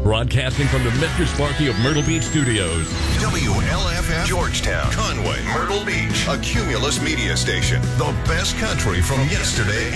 Broadcasting from the Mr. Sparky of Myrtle Beach Studios. WLFF Georgetown, Conway, Myrtle Beach, a Cumulus media station. The best country from yesterday